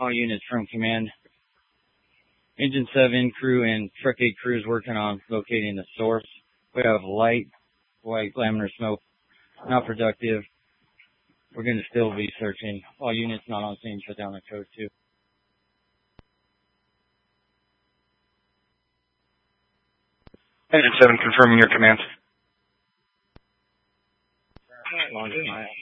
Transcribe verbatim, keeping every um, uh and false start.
All units from command. Engine seven crew and Truck eight crews working on locating the source. We have light, white laminar smoke, not productive. We're going to still be searching. All units not on scene, shut down the code two. Engine seven confirming your commands. Launch